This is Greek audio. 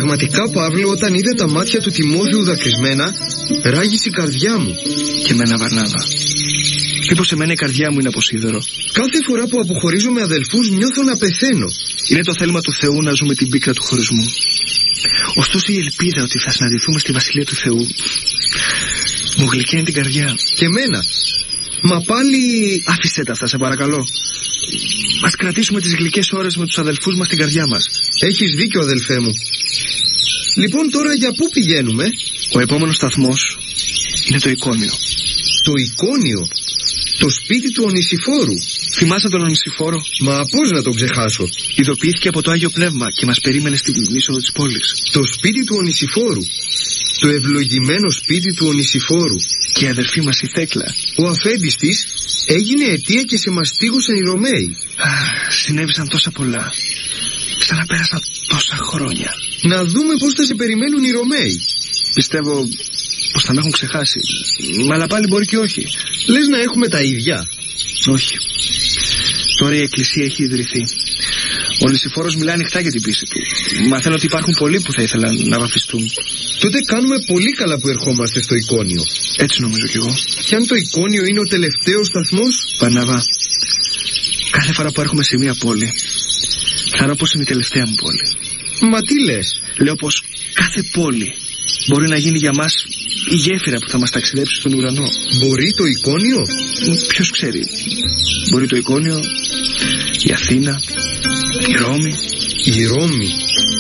Πραγματικά, Παύλο, όταν είδα τα μάτια του Τιμόθεου δακρυσμένα, ράγισε η καρδιά μου. Και εμένα, Βαρνάβα. Μήπως εμένα η καρδιά μου είναι από σίδερο? Κάθε φορά που αποχωρίζω με αδελφούς νιώθω να πεθαίνω. Είναι το θέλημα του Θεού να ζούμε την πίκρα του χωρισμού. Ωστόσο η ελπίδα ότι θα συναντηθούμε στη Βασιλεία του Θεού μου γλυκαίνει την καρδιά. Και εμένα. Μα πάλι... Άφησέ τα αυτά, σε παρακαλώ. Ας κρατήσουμε τις γλυκές ώρες με τους αδελφούς μας στην καρδιά μας. Έχεις δίκιο, αδελφέ μου. Λοιπόν, τώρα για πού πηγαίνουμε? Ο επόμενος σταθμός είναι το Εικόνιο. Το Εικόνιο? Το σπίτι του Ονησιφόρου. Θυμάσαι τον Ονησιφόρο? Μα πώς να τον ξεχάσω. Ειδοποιήθηκε από το Άγιο Πνεύμα και μας περίμενε στην είσοδο της πόλης. Το σπίτι του Ονησιφόρου. Το ευλογημένο σπίτι του Ονησιφόρου. Και η αδερφή μας η Θέκλα. Ο αφέντης της έγινε αιτία και σε μαστίγωσαν οι Ρωμαίοι. Συνέβησαν τόσα πολλά. Ξαναπέρασαν τόσα χρόνια. Να δούμε πώς θα σε περιμένουν οι Ρωμαίοι. Πιστεύω πως θα με έχουν ξεχάσει. Αλλά πάλι μπορεί και όχι. Λες να έχουμε τα ίδια? Όχι. Τώρα η Εκκλησία έχει ιδρυθεί. Ο Ονησιφόρος μιλάει ανοιχτά για την πίστη του. Μαθαίνω ότι υπάρχουν πολλοί που θα ήθελαν να βαφτιστούν. Τότε κάνουμε πολύ καλά που ερχόμαστε στο Εικόνιο. Έτσι νομίζω κι εγώ. Και αν το Εικόνιο είναι ο τελευταίος σταθμός? Βαρνάβα, κάθε φορά που έρχομαι σε μια πόλη, θεωρώ πως είναι η τελευταία μου πόλη. Μα τι λες? Λέω πως κάθε πόλη μπορεί να γίνει για μας η γέφυρα που θα μας ταξιδέψει στον ουρανό. Μπορεί το Εικόνιο? Ποιος ξέρει. Μπορεί το Εικόνιο, η Αθήνα, η Ρώμη. Η Ρώμη.